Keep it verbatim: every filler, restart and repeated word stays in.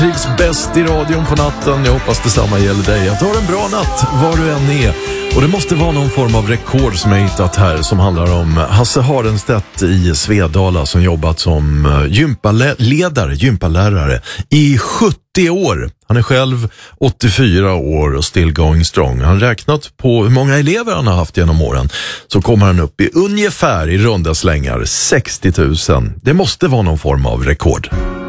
Trivs bäst i radion på natten. Jag hoppas detsamma gäller dig. Att du har en bra natt var du än är. Och det måste vara någon form av rekord som jag hittat här, som handlar om Hasse Harenstedt i Svedala som jobbat som gympaledare, gympalärare i sjuttio år. Han är själv åttiofyra år och still going strong. Han räknat på hur många elever han har haft genom åren, så kommer han upp i ungefär i runda slängar sextio tusen. Det måste vara någon form av rekord.